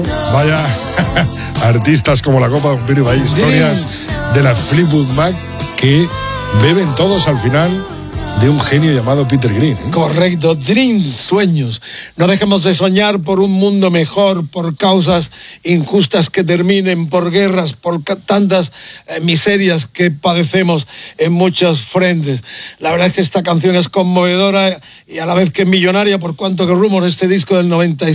Vaya artistas como la Copa de un Pino, hay historias de la Fleetwood Mac que beben todos al final de un genio llamado Peter Green, ¿eh? Correcto, dreams, sueños. No dejemos de soñar por un mundo mejor, por causas injustas que terminen, por guerras, por tantas miserias que padecemos en muchos frentes. La verdad es que esta canción es conmovedora y a la vez que millonaria, por cuanto que Rumors, este disco del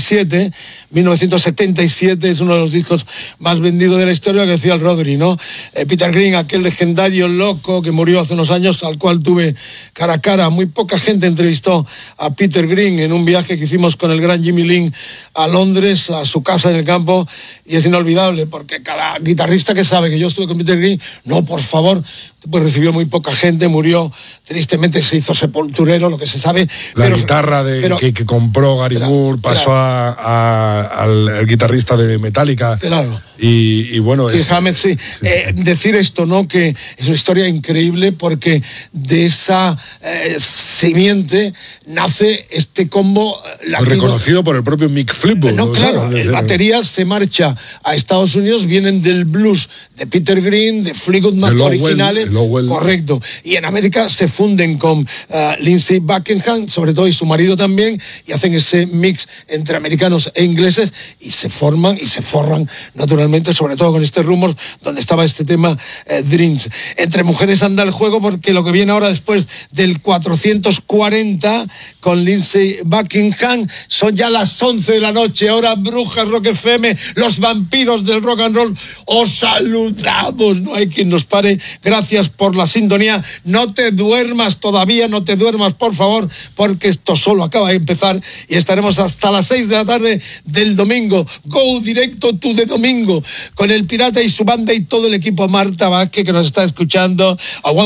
1977, es uno de los discos más vendidos de la historia, que decía el Rodri, ¿no? Peter Green, aquel legendario loco que murió hace unos años, al cual tuve cara a cara. Muy poca gente entrevistó a Peter Green en un viaje que hicimos con el gran Jimmy Lin a Londres, a su casa en el campo, y es inolvidable, porque cada guitarrista que sabe que yo estuve con Peter Green, no, por favor, pues recibió muy poca gente, murió, tristemente se hizo sepulturero, lo que se sabe. La guitarra que compró Gary Moore pasó al guitarrista de Metallica. Claro. Y bueno, sí, Hammett, sí. Decir esto, ¿no? Que es una historia increíble, porque de esa simiente nace este combo latino. Reconocido por el propio Mick Fleetwood. No, claro, el batería se marcha a Estados Unidos, vienen del blues de Peter Green, de Fleetwood Mac originales. Correcto. Y en América se funden con Lindsey Buckingham, sobre todo, y su marido también, y hacen ese mix entre americanos e ingleses, y se forman y se forran naturalmente, sobre todo con este Rumors, donde estaba este tema Dreams. Entre mujeres anda el juego, porque lo que viene ahora después del 440 con Lindsey Buckingham son ya las 11 de la noche, hora Brujas Rock FM, los vampiros del rock and roll. Os saludamos, no hay quien nos pare. Gracias por la sintonía. No te duermas todavía, no te duermas, por favor, porque esto solo acaba de empezar y estaremos hasta las 6 de la tarde del domingo. Go directo to the domingo, con el Pirata y su banda y todo el equipo. Marta Vázquez, que nos está escuchando.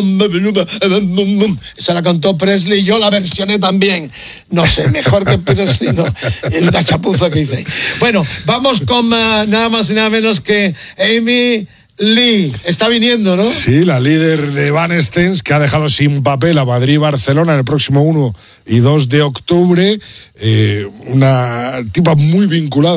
Esa la cantó Presley, yo la versioné también. No sé, mejor que Presley, no. Es una chapuza que hice. Bueno, vamos con nada más y nada menos que Amy Lee. Está viniendo, ¿no? Sí, la líder de Evanescence, que ha dejado sin papel a Madrid y Barcelona en el próximo 1 y 2 de octubre. Una tipa muy vinculada